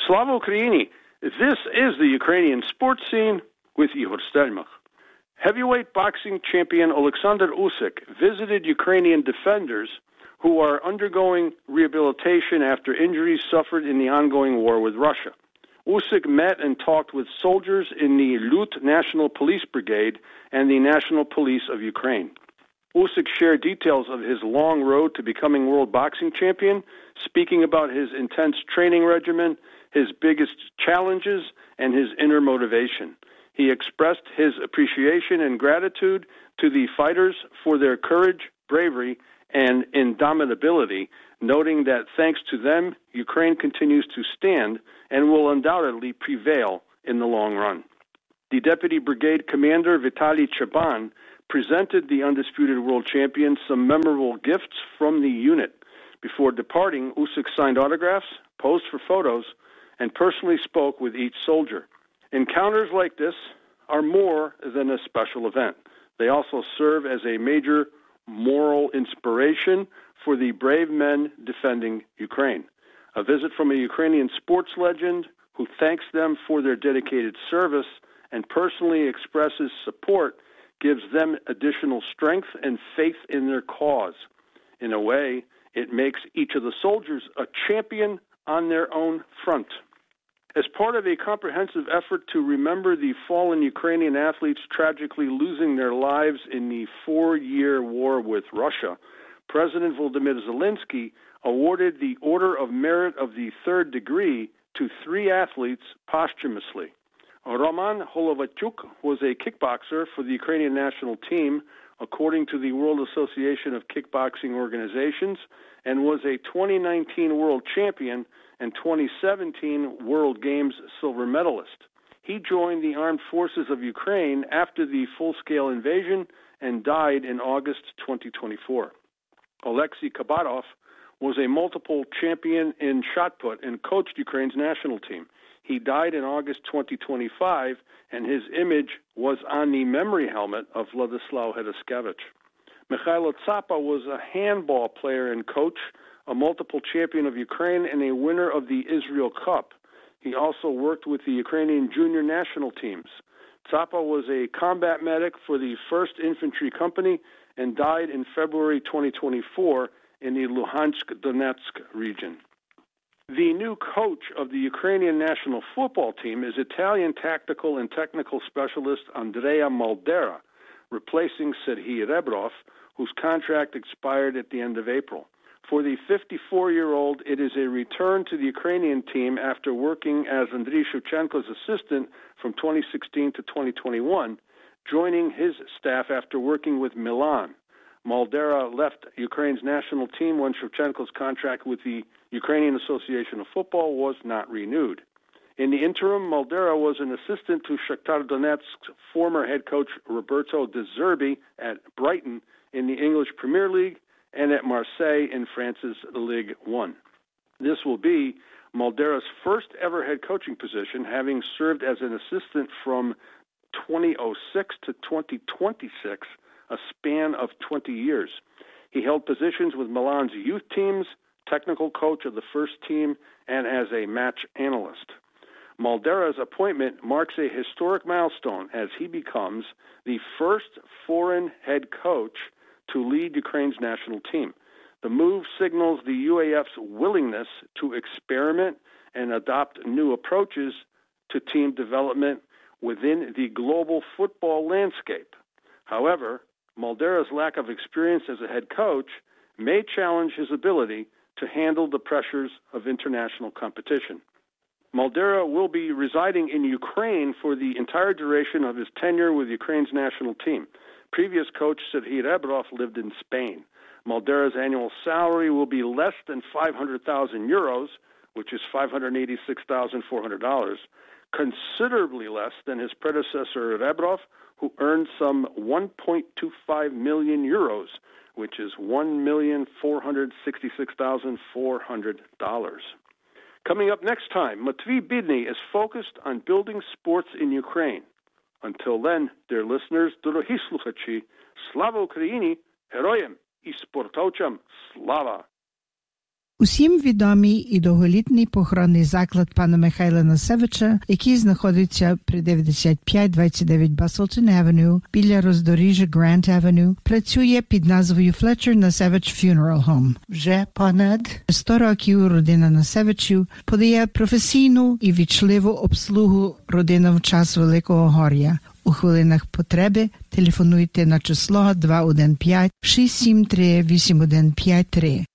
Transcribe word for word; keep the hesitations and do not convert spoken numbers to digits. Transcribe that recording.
Slava Ukraini. This is the Ukrainian sports scene with Ihor Stelmach. Heavyweight boxing champion Alexander Usyk visited Ukrainian defenders who are undergoing rehabilitation after injuries suffered in the ongoing war with Russia. Usyk met and talked with soldiers in the Lut National Police Brigade and the National Police of Ukraine. Usyk shared details of his long road to becoming world boxing champion, speaking about his intense training regimen, his biggest challenges, and his inner motivation. He expressed his appreciation and gratitude to the fighters for their courage, bravery, and indomitability, noting that thanks to them, Ukraine continues to stand and will undoubtedly prevail in the long run. The Deputy Brigade Commander Vitaly Chaban presented the undisputed world champion some memorable gifts from the unit. Before departing, Usyk signed autographs, posed for photos, and personally spoke with each soldier. Encounters like this are more than a special event. They also serve as a major moral inspiration for the brave men defending Ukraine. A visit from a Ukrainian sports legend who thanks them for their dedicated service and personally expresses support gives them additional strength and faith in their cause. In a way, it makes each of the soldiers a champion on their own front. As part of a comprehensive effort to remember the fallen Ukrainian athletes tragically losing their lives in the four-year war with Russia, President Volodymyr Zelensky awarded the Order of Merit of the Third Degree to three athletes posthumously. Roman Holovatyuk was a kickboxer for the Ukrainian national team, according to the World Association of Kickboxing Organizations, and was a twenty nineteen world champion and twenty seventeen World Games silver medalist. He joined the armed forces of Ukraine after the full-scale invasion and died in August twenty twenty-four. Alexei Kabatov was a multiple champion in shot put and coached Ukraine's national team. He died in August twenty twenty-five, and his image was on the memory helmet of Vladislav Heraskevich. Mikhailo Tsapa was a handball player and coach, a multiple champion of Ukraine, and a winner of the Israel Cup. He also worked with the Ukrainian junior national teams. Tsapa was a combat medic for the first Infantry Company and died in February twenty twenty-four in the Luhansk-Donetsk region. The new coach of the Ukrainian national football team is Italian tactical and technical specialist Andrea Maldera, replacing Serhiy Rebrov, whose contract expired at the end of April. For the fifty-four-year-old, it is a return to the Ukrainian team after working as Andriy Shevchenko's assistant from twenty sixteen to twenty twenty-one, joining his staff after working with Milan. Maldera left Ukraine's national team when Shevchenko's contract with the Ukrainian Association of Football was not renewed. In the interim, Maldera was an assistant to Shakhtar Donetsk's former head coach Roberto De Zerbi at Brighton in the English Premier League and at Marseille in France's Ligue one. This will be Maldera's first ever head coaching position, having served as an assistant from twenty oh six to twenty twenty-six, a span of twenty years. He held positions with Milan's youth teams, technical coach of the first team, and as a match analyst. Maldera's appointment marks a historic milestone as he becomes the first foreign head coach to lead Ukraine's national team. The move signals the U A F's willingness to experiment and adopt new approaches to team development within the global football landscape. However, Maldera's lack of experience as a head coach may challenge his ability to handle the pressures of international competition. Maldera will be residing in Ukraine for the entire duration of his tenure with Ukraine's national team. Previous coach Serhiy Rebrov lived in Spain. Maldera's annual salary will be less than five hundred thousand euros, which is five hundred eighty-six thousand four hundred dollars, considerably less than his predecessor Rebrov, who earned some one point two five million euros, which is one million four hundred sixty-six thousand four hundred dollars. Coming up next time, Matvey Bidny is focused on building sports in Ukraine. Until then, dear listeners, дорогі слухачі, слава Україні, героям і спортовцям слава! Усім відомий і довголітній похоронний заклад пана Михайла Насевича, який знаходиться при дев'яносто п'ять двадцять дев'ять Busselton Avenue біля роздоріжжя Grant Avenue, працює під назвою Fletcher Nasevich Funeral Home. Вже понад сто років родина Насевичів подає професійну і вічливу обслугу родинам в час Великого горя. У хвилинах потреби телефонуйте на число два один п'ять шість сім три вісім один п'ять три